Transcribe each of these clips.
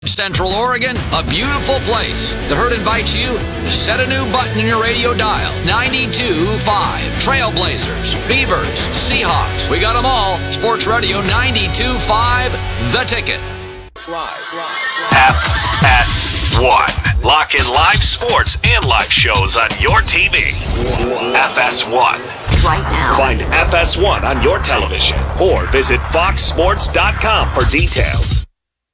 Central Oregon, a beautiful place. The Herd invites you to set a new button in your radio dial. 92.5. Trailblazers, Beavers, Seahawks. We got them all. Sports Radio 92.5. The Ticket. FS1. Lock in live sports and live shows on your TV. FS1. Right now. Find FS1 on your television or visit foxsports.com for details.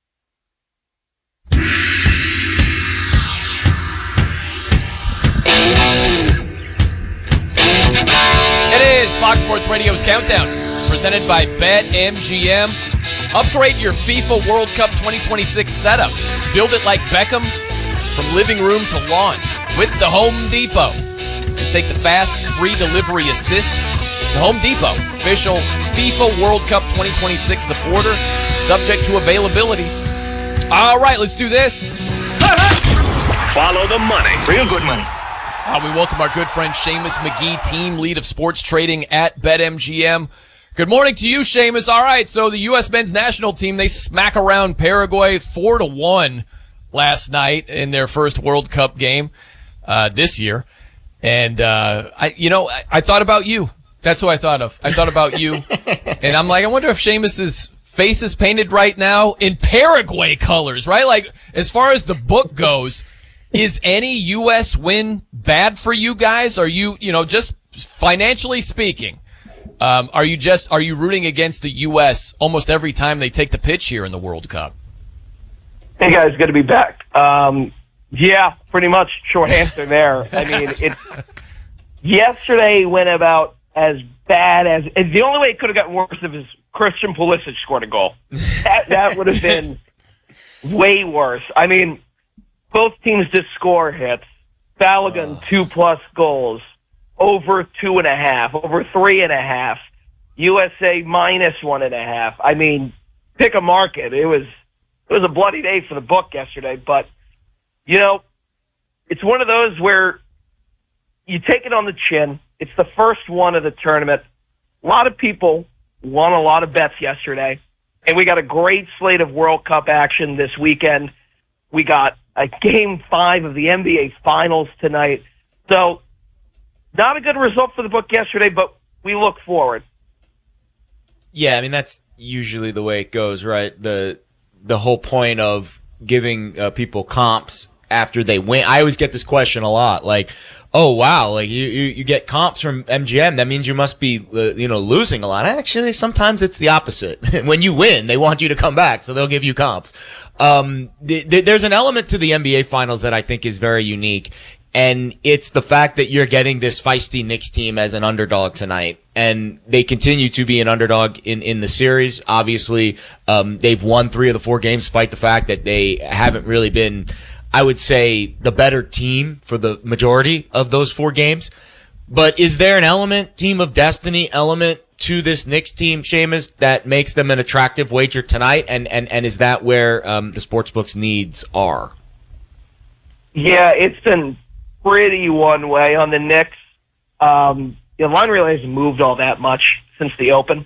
It is Fox Sports Radio's Countdown, presented by BetMGM. Upgrade your FIFA World Cup 2026 setup. Build it like Beckham, from living room to lawn, with the Home Depot. And take the fast, free delivery assist. The Home Depot, official FIFA World Cup 2026 supporter, subject to availability. All right, let's do this. Follow the money. Real good money. We welcome our good friend Seamus McGee, team lead of sports trading at BetMGM. Good morning to you, Seamus. All right, so the U.S. men's national team, they smack around Paraguay 4-1 last night in their first World Cup game this year. And, I thought about you. That's who I thought of. I thought about you. And I'm like, I wonder if Seamus's face is painted right now in Paraguay colors, right? Like, as far as the book goes, is any U.S. win bad for you guys? Are you, just financially speaking, are you rooting against the U.S. almost every time they take the pitch here in the World Cup? Hey guys, good to be back. Yeah, pretty much short answer there. I mean, yesterday went about as bad as the only way it could have gotten worse if Christian Pulisic scored a goal. That would have been way worse. I mean, both teams just score hits. Balogun 2+ goals, over 2.5, over 3.5. USA -1.5. I mean, pick a market. It was a bloody day for the book yesterday, but it's one of those where you take it on the chin. It's the first one of the tournament. A lot of people won a lot of bets yesterday, and we got a great slate of World Cup action this weekend. We got a Game 5 of the NBA Finals tonight. So, not a good result for the book yesterday, but we look forward. Yeah, I mean, that's usually the way it goes, right? The whole point of giving people comps after they win. I always get this question a lot, like, oh, wow, like you get comps from MGM. That means you must be, losing a lot. Actually, sometimes it's the opposite. When you win, they want you to come back, so they'll give you comps. There's an element to the NBA Finals that I think is very unique, and it's the fact that you're getting this feisty Knicks team as an underdog tonight, and they continue to be an underdog in the series. Obviously, they've won 3 of the 4 games, despite the fact that they haven't really been, I would say, the better team for the majority of those 4 games. But is there an team of destiny element to this Knicks team, Seamus, that makes them an attractive wager tonight? And is that where the sportsbook's needs are? Yeah, it's been pretty one way on the Knicks. The line really hasn't moved all that much since the Open.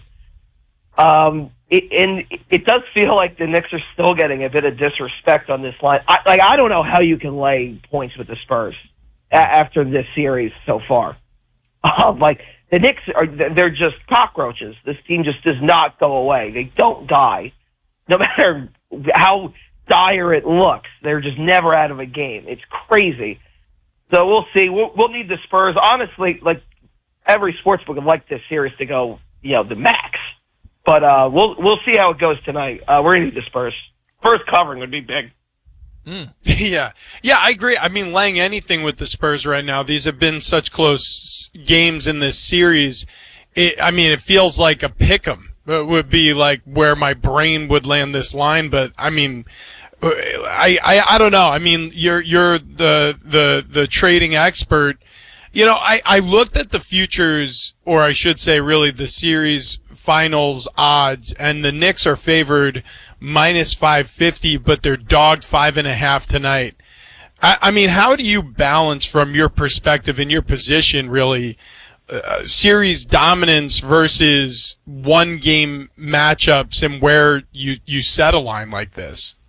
It does feel like the Knicks are still getting a bit of disrespect on this line. I don't know how you can lay points with the Spurs after this series so far. The Knicks they're just cockroaches. This team just does not go away. They don't die. No matter how dire it looks, they're just never out of a game. It's crazy. So we'll see. We'll need the Spurs. Honestly, like every sportsbook would like this series to go, the max. But we'll see how it goes tonight. We're going to need the Spurs. Spurs covering would be big. Yeah, I agree. I mean, laying anything with the Spurs right now, these have been such close games in this series. It feels like a pick'em. It would be like where my brain would land this line, but I mean, I don't know. I mean, you're the trading expert. I looked at the futures, or I should say really the series finals odds, and the Knicks are favored -550, but they're dogged 5.5 tonight. I mean, how do you balance from your perspective and your position really series dominance versus one game matchups and where you set a line like this?